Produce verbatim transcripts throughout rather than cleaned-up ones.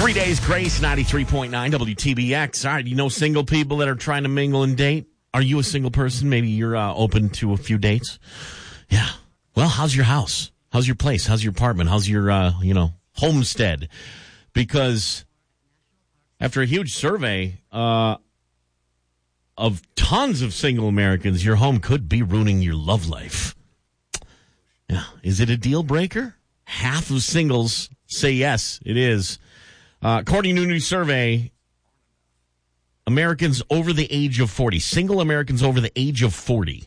Three Days Grace, ninety-three point nine W T B X. All right, you know single people that are trying to mingle and date? Are you a single person? Maybe you're uh, open to a few dates? Yeah. Well, how's your house? How's your place? How's your apartment? How's your, uh, you know, homestead? Because after a huge survey uh, of tons of single Americans, your home could be ruining your love life. Yeah. Is it a deal breaker? Half of singles say yes, it is. Uh, according to a new survey, Americans over the age of forty, single Americans over the age of forty,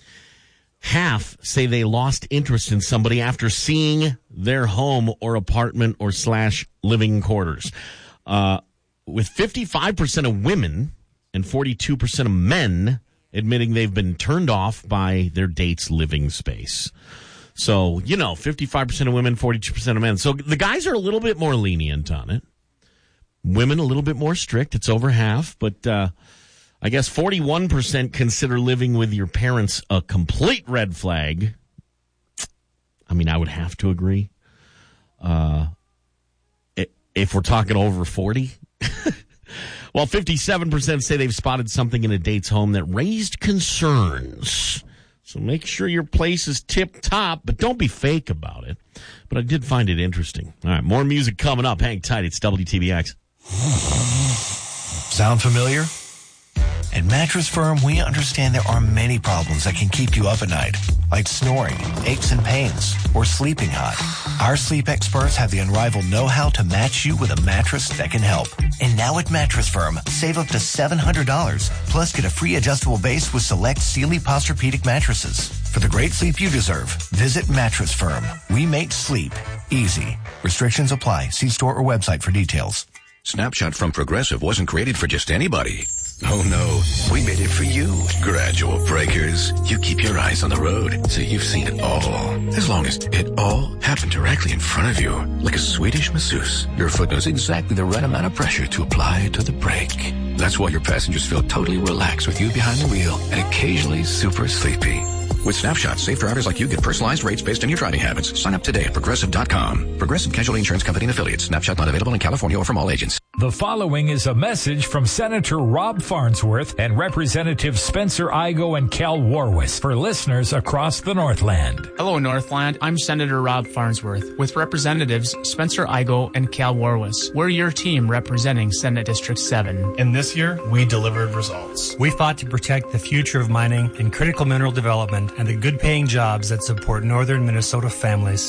half say they lost interest in somebody after seeing their home or apartment or slash living quarters. Uh, with fifty-five percent of women and forty-two percent of men admitting they've been turned off by their date's living space. So, you know, fifty-five percent of women, forty-two percent of men. So the guys are a little bit more lenient on it. Women a little bit more strict. It's over half. But uh, I guess forty-one percent consider living with your parents a complete red flag. I mean, I would have to agree. Uh, if we're talking over forty. Well, fifty-seven percent say they've spotted something in a date's home that raised concerns. So make sure your place is tip-top, but don't be fake about it. But I did find it interesting. All right, more music coming up. Hang tight. It's W T B X. Sound familiar? At Mattress Firm, we understand there are many problems that can keep you up at night, like snoring, aches and pains, or sleeping hot. Our sleep experts have the unrivaled know-how to match you with a mattress that can help. And now at Mattress Firm, save up to seven hundred dollars, plus get a free adjustable base with select Sealy Posturepedic mattresses. For the great sleep you deserve, visit Mattress Firm. We make sleep easy. Restrictions apply. See store or website for details. Snapshot from Progressive wasn't created for just anybody. Oh no, we made it for you. Gradual breakers. You keep your eyes on the road, so you've seen it all. As long as it all happened directly in front of you. Like a Swedish masseuse, your foot knows exactly the right amount of pressure to apply to the brake. That's why your passengers feel totally relaxed with you behind the wheel and occasionally super sleepy. With Snapshot, safe drivers like you get personalized rates based on your driving habits. Sign up today at Progressive dot com. Progressive Casualty Insurance Company and Affiliates. Snapshot not available in California or from all agents. The following is a message from Senator Rob Farnsworth and Representatives Spencer Igoe and Cal Warwis for listeners across the Northland. Hello, Northland. I'm Senator Rob Farnsworth with Representatives Spencer Igoe and Cal Warwis. We're your team representing Senate District seven. And this year, we delivered results. We fought to protect the future of mining and critical mineral development and the good-paying jobs that support northern Minnesota families.